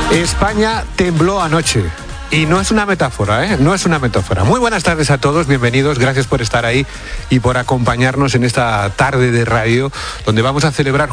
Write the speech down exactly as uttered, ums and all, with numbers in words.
España tembló anoche. Y no es una metáfora, ¿eh? No es una metáfora. Muy buenas tardes a todos, bienvenidos, gracias por estar ahí y por acompañarnos en esta tarde de radio, donde vamos a celebrar